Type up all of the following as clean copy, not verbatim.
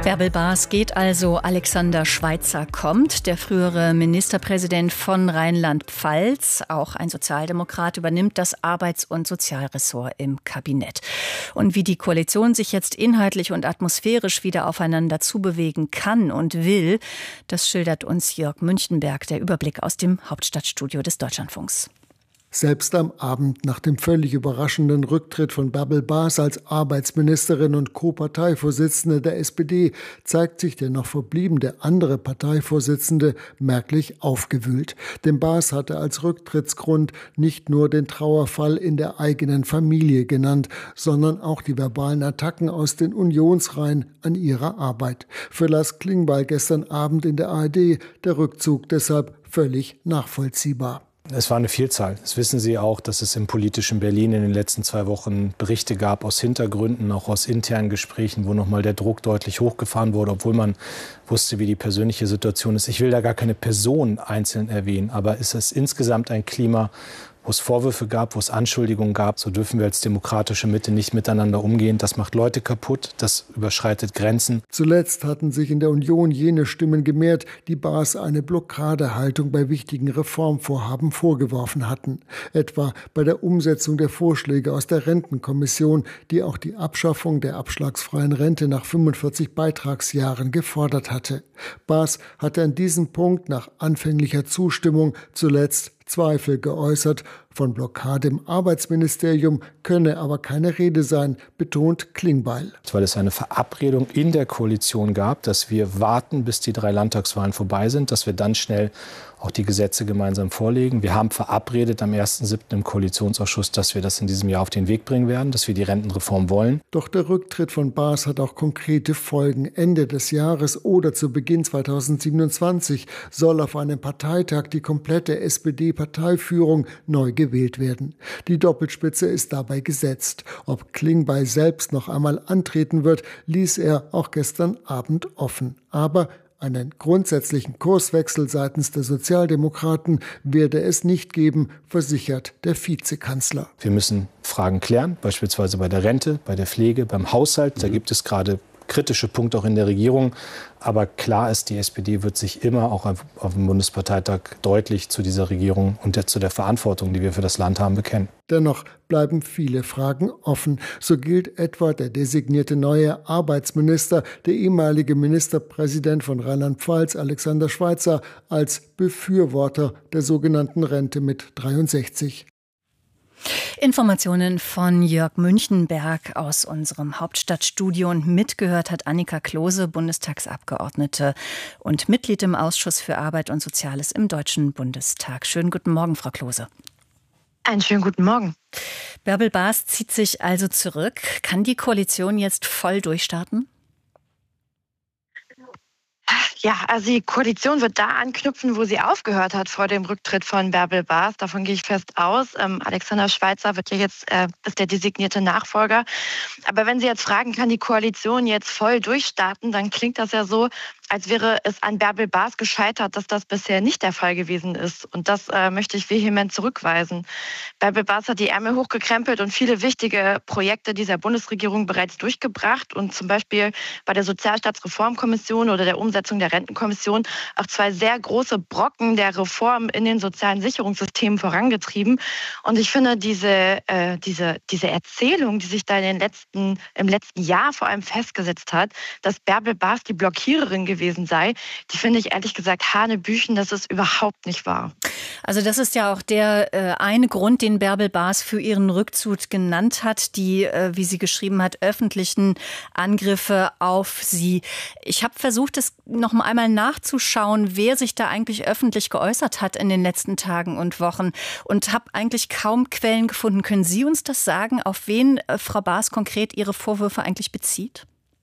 Bärbel Baas geht also, Alexander Schweitzer kommt. Der frühere Ministerpräsident von Rheinland-Pfalz, auch ein Sozialdemokrat, übernimmt das Arbeits- und Sozialressort im Kabinett. Und wie die Koalition sich jetzt inhaltlich und atmosphärisch wieder aufeinander zubewegen kann und will, das schildert uns Jörg Münchenberg, der Überblick aus dem Hauptstadtstudio des Deutschlandfunks. Selbst am Abend nach dem völlig überraschenden Rücktritt von Bärbel Baas als Arbeitsministerin und Co-Parteivorsitzende der SPD zeigt sich der noch verbliebene andere Parteivorsitzende merklich aufgewühlt. Denn Baas hatte als Rücktrittsgrund nicht nur den Trauerfall in der eigenen Familie genannt, sondern auch die verbalen Attacken aus den Unionsreihen an ihrer Arbeit. Für Lars Klingbeil gestern Abend in der ARD der Rückzug deshalb völlig nachvollziehbar. Es war eine Vielzahl. Das wissen Sie auch, dass es im politischen Berlin in den letzten 2 Wochen Berichte gab aus Hintergründen, auch aus internen Gesprächen, wo nochmal der Druck deutlich hochgefahren wurde, obwohl man wusste, wie die persönliche Situation ist. Ich will da gar keine Person einzeln erwähnen, aber es ist insgesamt ein Klima, wo es Vorwürfe gab, wo es Anschuldigungen gab. So dürfen wir als demokratische Mitte nicht miteinander umgehen. Das macht Leute kaputt, das überschreitet Grenzen. Zuletzt hatten sich in der Union jene Stimmen gemehrt, die Baas eine Blockadehaltung bei wichtigen Reformvorhaben vorgeworfen hatten. Etwa bei der Umsetzung der Vorschläge aus der Rentenkommission, die auch die Abschaffung der abschlagsfreien Rente nach 45 Beitragsjahren gefordert hatte. Baas hatte an diesem Punkt nach anfänglicher Zustimmung zuletzt Zweifel geäußert. Von Blockade im Arbeitsministerium könne aber keine Rede sein, betont Klingbeil. Weil es eine Verabredung in der Koalition gab, dass wir warten, bis die 3 Landtagswahlen vorbei sind, dass wir dann schnell auch die Gesetze gemeinsam vorlegen. Wir haben verabredet am 1.7. im Koalitionsausschuss, dass wir das in diesem Jahr auf den Weg bringen werden, dass wir die Rentenreform wollen. Doch der Rücktritt von Baas hat auch konkrete Folgen. Ende des Jahres oder zu Beginn 2027 soll auf einem Parteitag die komplette SPD-Parteiführung neu gewählt werden. Die Doppelspitze ist dabei gesetzt. Ob Klingbeil selbst noch einmal antreten wird, ließ er auch gestern Abend offen. Aber einen grundsätzlichen Kurswechsel seitens der Sozialdemokraten werde es nicht geben, versichert der Vizekanzler. Wir müssen Fragen klären, beispielsweise bei der Rente, bei der Pflege, beim Haushalt. Da gibt es gerade kritische Punkte auch in der Regierung. Aber klar ist, die SPD wird sich immer auch auf dem Bundesparteitag deutlich zu dieser Regierung und zu der Verantwortung, die wir für das Land haben, bekennen. Dennoch bleiben viele Fragen offen. So gilt etwa der designierte neue Arbeitsminister, der ehemalige Ministerpräsident von Rheinland-Pfalz, Alexander Schweitzer, als Befürworter der sogenannten Rente mit 63. Informationen von Jörg Münchenberg aus unserem Hauptstadtstudio, und mitgehört hat Annika Klose, Bundestagsabgeordnete und Mitglied im Ausschuss für Arbeit und Soziales im Deutschen Bundestag. Schönen guten Morgen, Frau Klose. Einen schönen guten Morgen. Bärbel Baas zieht sich also zurück. Kann die Koalition jetzt voll durchstarten? Ja, also die Koalition wird da anknüpfen, wo sie aufgehört hat vor dem Rücktritt von Bärbel Baas. Davon gehe ich fest aus. Alexander Schweitzer wird ja jetzt ist der designierte Nachfolger. Aber wenn Sie jetzt fragen, kann die Koalition jetzt voll durchstarten, dann klingt das ja so, als wäre es an Bärbel Baas gescheitert, dass das bisher nicht der Fall gewesen ist. Und das möchte ich vehement zurückweisen. Bärbel Baas hat die Ärmel hochgekrempelt und viele wichtige Projekte dieser Bundesregierung bereits durchgebracht. Und zum Beispiel bei der Sozialstaatsreformkommission oder der Umsetzung der Rentenkommission auch 2 sehr große Brocken der Reform in den sozialen Sicherungssystemen vorangetrieben. Und ich finde, diese Erzählung, die sich da im letzten Jahr vor allem festgesetzt hat, dass Bärbel Baas die Blockiererin gewesen sei, die finde ich ehrlich gesagt hanebüchen, dass es überhaupt nicht wahr. Also das ist ja auch der eine Grund, den Bärbel Baas für ihren Rückzug genannt hat, die, wie sie geschrieben hat, öffentlichen Angriffe auf sie. Ich habe versucht, es noch einmal nachzuschauen, wer sich da eigentlich öffentlich geäußert hat in den letzten Tagen und Wochen, und habe eigentlich kaum Quellen gefunden. Können Sie uns das sagen, auf wen Frau Baas konkret ihre Vorwürfe eigentlich bezieht?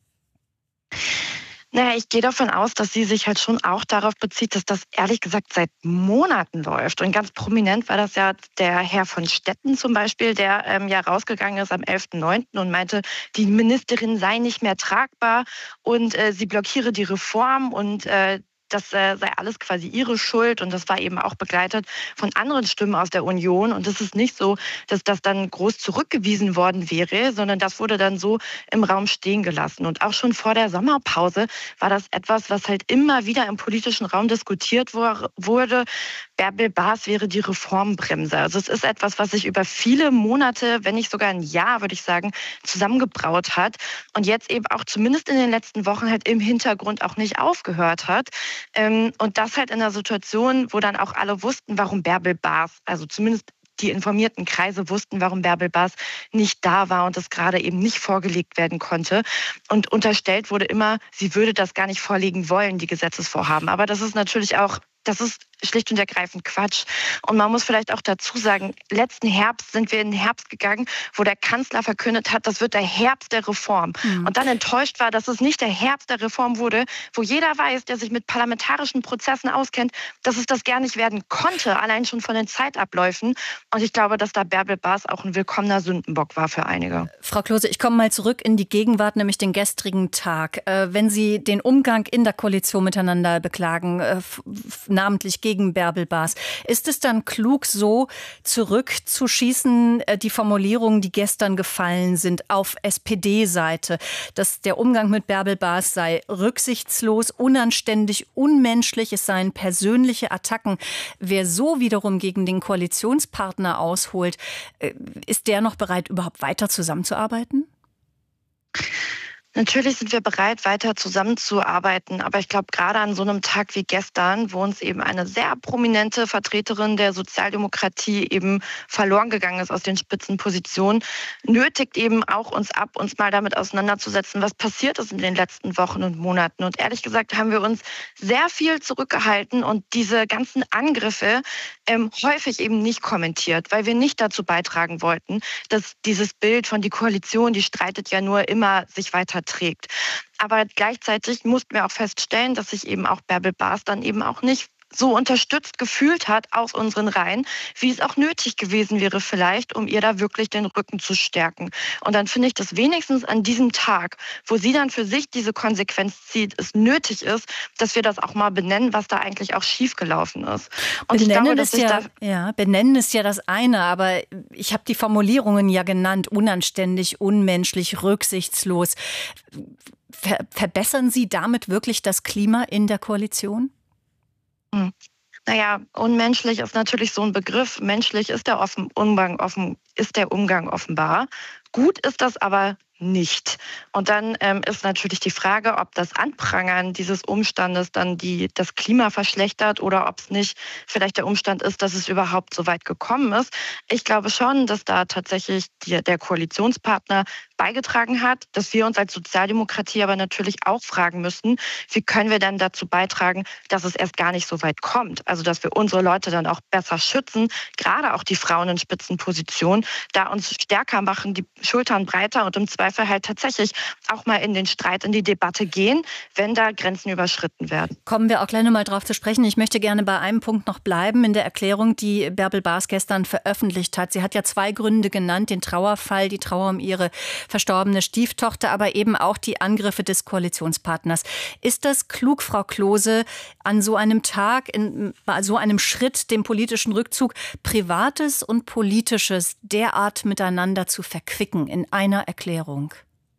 Naja, ich gehe davon aus, dass sie sich halt schon auch darauf bezieht, dass das ehrlich gesagt seit Monaten läuft. Und ganz prominent war das ja der Herr von Stetten zum Beispiel, der ja rausgegangen ist am 11.9. und meinte, die Ministerin sei nicht mehr tragbar und sie blockiere die Reform und das sei alles quasi ihre Schuld und das war eben auch begleitet von anderen Stimmen aus der Union. Und es ist nicht so, dass das dann groß zurückgewiesen worden wäre, sondern das wurde dann so im Raum stehen gelassen. Und auch schon vor der Sommerpause war das etwas, was halt immer wieder im politischen Raum diskutiert wurde. Bärbel Baas wäre die Reformbremse. Also es ist etwas, was sich über viele Monate, wenn nicht sogar ein Jahr, würde ich sagen, zusammengebraut hat und jetzt eben auch zumindest in den letzten Wochen halt im Hintergrund auch nicht aufgehört hat. Und das halt in einer Situation, wo dann auch alle wussten, warum Bärbel Baas, also zumindest die informierten Kreise wussten, warum Bärbel Baas nicht da war und das gerade eben nicht vorgelegt werden konnte. Und unterstellt wurde immer, sie würde das gar nicht vorlegen wollen, die Gesetzesvorhaben. Aber das ist natürlich auch, das ist schlicht und ergreifend Quatsch. Und man muss vielleicht auch dazu sagen, letzten Herbst sind wir in den Herbst gegangen, wo der Kanzler verkündet hat, das wird der Herbst der Reform. Und dann enttäuscht war, dass es nicht der Herbst der Reform wurde, wo jeder weiß, der sich mit parlamentarischen Prozessen auskennt, dass es das gar nicht werden konnte, allein schon von den Zeitabläufen. Und ich glaube, dass da Bärbel Baas auch ein willkommener Sündenbock war für einige. Frau Klose, ich komme mal zurück in die Gegenwart, nämlich den gestrigen Tag. Wenn Sie den Umgang in der Koalition miteinander beklagen, namentlich gegen Bärbel Baas. Ist es dann klug, so zurückzuschießen, die Formulierungen, die gestern gefallen sind, auf SPD-Seite, dass der Umgang mit Bärbel Baas sei rücksichtslos, unanständig, unmenschlich, es seien persönliche Attacken. Wer so wiederum gegen den Koalitionspartner ausholt, ist der noch bereit, überhaupt weiter zusammenzuarbeiten? Natürlich sind wir bereit, weiter zusammenzuarbeiten. Aber ich glaube, gerade an so einem Tag wie gestern, wo uns eben eine sehr prominente Vertreterin der Sozialdemokratie eben verloren gegangen ist aus den Spitzenpositionen, nötigt eben auch uns ab, uns mal damit auseinanderzusetzen, was passiert ist in den letzten Wochen und Monaten. Und ehrlich gesagt haben wir uns sehr viel zurückgehalten und diese ganzen Angriffe häufig eben nicht kommentiert, weil wir nicht dazu beitragen wollten, dass dieses Bild von die Koalition, die streitet ja nur immer, sich weiter trägt. Aber gleichzeitig mussten wir auch feststellen, dass sich eben auch Bärbel Baas dann eben auch nicht so unterstützt gefühlt hat aus unseren Reihen, wie es auch nötig gewesen wäre vielleicht, um ihr da wirklich den Rücken zu stärken. Und dann finde ich, dass wenigstens an diesem Tag, wo sie dann für sich diese Konsequenz zieht, es nötig ist, dass wir das auch mal benennen, was da eigentlich auch schiefgelaufen ist. Und benennen ist ja das eine, aber ich habe die Formulierungen ja genannt, unanständig, unmenschlich, rücksichtslos. Verbessern Sie damit wirklich das Klima in der Koalition? Naja, unmenschlich ist natürlich so ein Begriff. Menschlich ist der Umgang offenbar. Gut ist das aber nicht. Und dann ist natürlich die Frage, ob das Anprangern dieses Umstandes dann das Klima verschlechtert oder ob es nicht vielleicht der Umstand ist, dass es überhaupt so weit gekommen ist. Ich glaube schon, dass da tatsächlich der Koalitionspartner beigetragen hat, dass wir uns als Sozialdemokratie aber natürlich auch fragen müssen, wie können wir denn dazu beitragen, dass es erst gar nicht so weit kommt. Also dass wir unsere Leute dann auch besser schützen, gerade auch die Frauen in Spitzenpositionen, da uns stärker machen, die Schultern breiter und im Zweifel halt tatsächlich auch mal in den Streit, in die Debatte gehen, wenn da Grenzen überschritten werden. Kommen wir auch gleich noch mal drauf zu sprechen. Ich möchte gerne bei einem Punkt noch bleiben in der Erklärung, die Bärbel Baas gestern veröffentlicht hat. Sie hat ja 2 Gründe genannt, den Trauerfall, die Trauer um ihre verstorbene Stieftochter, aber eben auch die Angriffe des Koalitionspartners. Ist das klug, Frau Klose, an so einem Tag, bei so einem Schritt, dem politischen Rückzug, Privates und Politisches derart miteinander zu verquicken in einer Erklärung?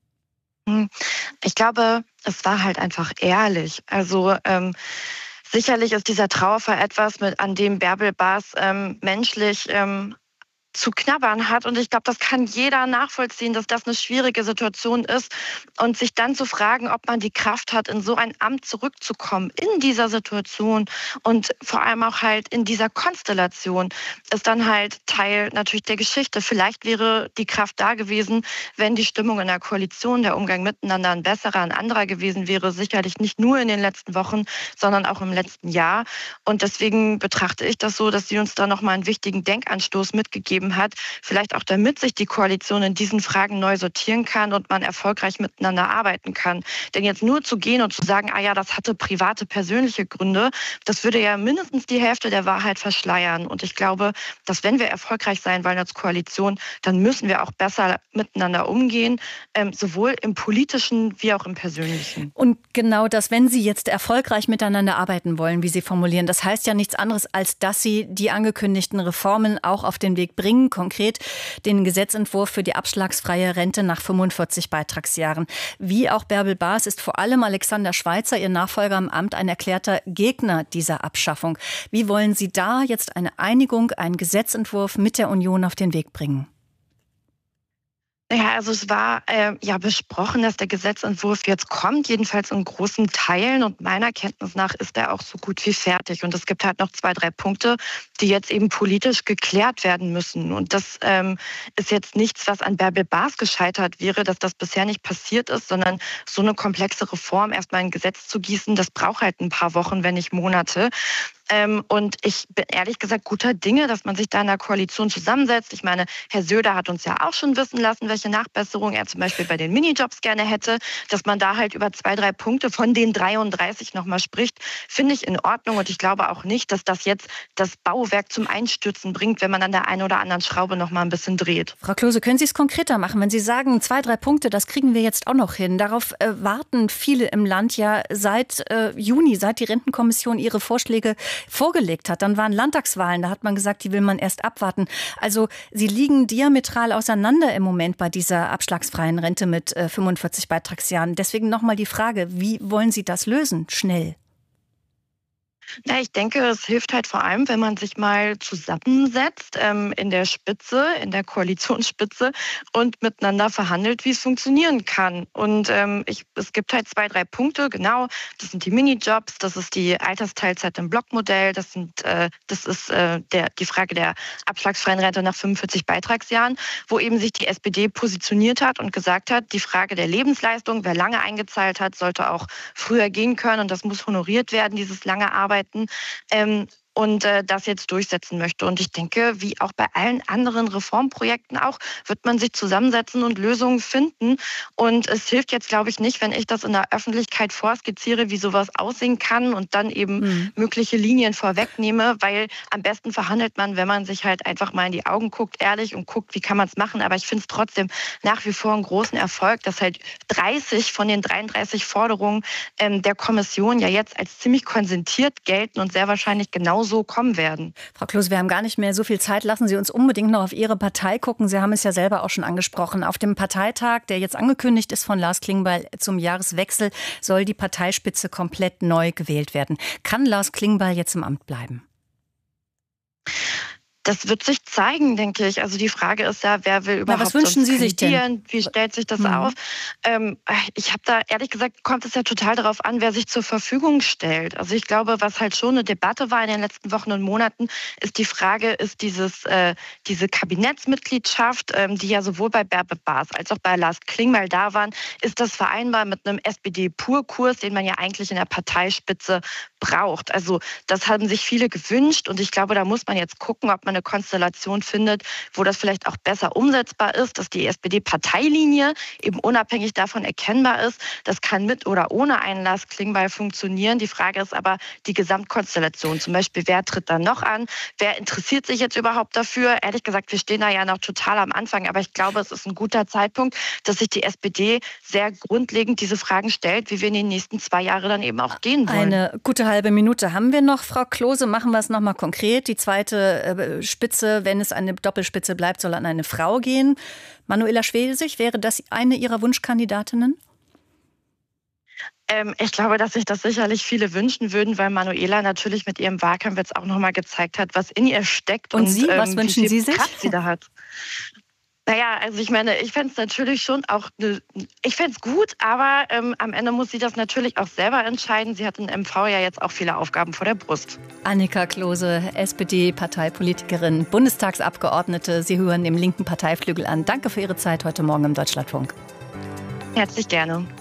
Ich glaube, es war halt einfach ehrlich. Also sicherlich ist dieser Trauerfall etwas, an dem Bärbel Baas menschlich zu knabbern hat. Und ich glaube, das kann jeder nachvollziehen, dass das eine schwierige Situation ist. Und sich dann zu fragen, ob man die Kraft hat, in so ein Amt zurückzukommen, in dieser Situation und vor allem auch halt in dieser Konstellation, ist dann halt Teil natürlich der Geschichte. Vielleicht wäre die Kraft da gewesen, wenn die Stimmung in der Koalition, der Umgang miteinander ein besserer, ein anderer gewesen wäre. Sicherlich nicht nur in den letzten Wochen, sondern auch im letzten Jahr. Und deswegen betrachte ich das so, dass sie uns da nochmal einen wichtigen Denkanstoß mitgegeben gegeben hat, vielleicht auch damit sich die Koalition in diesen Fragen neu sortieren kann und man erfolgreich miteinander arbeiten kann. Denn jetzt nur zu gehen und zu sagen, das hatte private, persönliche Gründe, das würde ja mindestens die Hälfte der Wahrheit verschleiern. Und ich glaube, dass wenn wir erfolgreich sein wollen als Koalition, dann müssen wir auch besser miteinander umgehen, sowohl im Politischen wie auch im Persönlichen. Und genau das, wenn Sie jetzt erfolgreich miteinander arbeiten wollen, wie Sie formulieren, das heißt ja nichts anderes, als dass Sie die angekündigten Reformen auch auf den Weg bringen, konkret den Gesetzentwurf für die abschlagsfreie Rente nach 45 Beitragsjahren. Wie auch Bärbel Baas ist vor allem Alexander Schweitzer, Ihr Nachfolger im Amt, ein erklärter Gegner dieser Abschaffung. Wie wollen Sie da jetzt eine Einigung, einen Gesetzentwurf mit der Union auf den Weg bringen? Naja, also es war besprochen, dass der Gesetzentwurf jetzt kommt, jedenfalls in großen Teilen. Und meiner Kenntnis nach ist er auch so gut wie fertig. Und es gibt halt noch 2, 3 Punkte, die jetzt eben politisch geklärt werden müssen. Und das ist jetzt nichts, was an Bärbel Baas gescheitert wäre, dass das bisher nicht passiert ist, sondern so eine komplexe Reform erstmal in ein Gesetz zu gießen, das braucht halt ein paar Wochen, wenn nicht Monate. Und ich bin ehrlich gesagt guter Dinge, dass man sich da in der Koalition zusammensetzt. Ich meine, Herr Söder hat uns ja auch schon wissen lassen, welche Nachbesserungen er zum Beispiel bei den Minijobs gerne hätte. Dass man da halt über 2, 3 Punkte von den 33 nochmal spricht, finde ich in Ordnung. Und ich glaube auch nicht, dass das jetzt das Bauwerk zum Einstürzen bringt, wenn man an der einen oder anderen Schraube nochmal ein bisschen dreht. Frau Klose, können Sie es konkreter machen? Wenn Sie sagen, 2, 3 Punkte, das kriegen wir jetzt auch noch hin. Darauf warten viele im Land ja seit Juni, seit die Rentenkommission ihre Vorschläge vorgelegt hat. Dann waren Landtagswahlen, da hat man gesagt, die will man erst abwarten. Also Sie liegen diametral auseinander im Moment bei dieser abschlagsfreien Rente mit 45 Beitragsjahren. Deswegen nochmal die Frage, wie wollen Sie das lösen? Schnell. Na, ich denke, es hilft halt vor allem, wenn man sich mal zusammensetzt in der Spitze, in der Koalitionsspitze und miteinander verhandelt, wie es funktionieren kann. Und es gibt halt 2, 3 Punkte, genau. Das sind die Minijobs, das ist die Altersteilzeit im Blockmodell, das ist die Frage der abschlagsfreien Rente nach 45 Beitragsjahren, wo eben sich die SPD positioniert hat und gesagt hat, die Frage der Lebensleistung, wer lange eingezahlt hat, sollte auch früher gehen können und das muss honoriert werden, dieses lange Arbeiten. Und das jetzt durchsetzen möchte. Und ich denke, wie auch bei allen anderen Reformprojekten auch, wird man sich zusammensetzen und Lösungen finden. Und es hilft jetzt, glaube ich, nicht, wenn ich das in der Öffentlichkeit vorskizziere, wie sowas aussehen kann und dann eben mögliche Linien vorwegnehme, weil am besten verhandelt man, wenn man sich halt einfach mal in die Augen guckt, ehrlich und guckt, wie kann man es machen. Aber ich finde es trotzdem nach wie vor einen großen Erfolg, dass halt 30 von den 33 Forderungen der Kommission ja jetzt als ziemlich konsentiert gelten und sehr wahrscheinlich genauso kommen werden. Frau Klose, wir haben gar nicht mehr so viel Zeit. Lassen Sie uns unbedingt noch auf Ihre Partei gucken. Sie haben es ja selber auch schon angesprochen. Auf dem Parteitag, der jetzt angekündigt ist von Lars Klingbeil zum Jahreswechsel, soll die Parteispitze komplett neu gewählt werden. Kann Lars Klingbeil jetzt im Amt bleiben? Das wird sich zeigen, denke ich. Also die Frage ist ja, wer will überhaupt was wünschen Sie sich denn? Wie stellt sich das auf? Ich habe da, ehrlich gesagt, kommt es ja total darauf an, wer sich zur Verfügung stellt. Also ich glaube, was halt schon eine Debatte war in den letzten Wochen und Monaten, ist die Frage, ist diese Kabinettsmitgliedschaft, die ja sowohl bei Bärbel Baas als auch bei Lars Klingbeil da waren, ist das vereinbar mit einem SPD-Pur-Kurs, den man ja eigentlich in der Parteispitze braucht? Also das haben sich viele gewünscht und ich glaube, da muss man jetzt gucken, ob man eine Konstellation findet, wo das vielleicht auch besser umsetzbar ist, dass die SPD-Parteilinie eben unabhängig davon erkennbar ist. Das kann mit oder ohne einen Lars Klingbeil funktionieren. Die Frage ist aber die Gesamtkonstellation. Zum Beispiel, wer tritt da noch an? Wer interessiert sich jetzt überhaupt dafür? Ehrlich gesagt, wir stehen da ja noch total am Anfang, aber ich glaube, es ist ein guter Zeitpunkt, dass sich die SPD sehr grundlegend diese Fragen stellt, wie wir in den nächsten 2 Jahren dann eben auch gehen wollen. Eine gute halbe Minute haben wir noch, Frau Klose. Machen wir es nochmal konkret. Die zweite Spitze, wenn es eine Doppelspitze bleibt, soll an eine Frau gehen. Manuela Schwesig, wäre das eine Ihrer Wunschkandidatinnen? Ich glaube, dass sich das sicherlich viele wünschen würden, weil Manuela natürlich mit ihrem Wahlkampf jetzt auch nochmal gezeigt hat, was in ihr steckt. Und Sie, was wünschen Sie sich? Kraft sie da hat. Naja, also ich meine, ich fände es natürlich schon auch, ich fände es gut, aber am Ende muss sie das natürlich auch selber entscheiden. Sie hat in MV ja jetzt auch viele Aufgaben vor der Brust. Annika Klose, SPD-Parteipolitikerin, Bundestagsabgeordnete. Sie hören dem linken Parteiflügel an. Danke für Ihre Zeit heute Morgen im Deutschlandfunk. Herzlich gerne.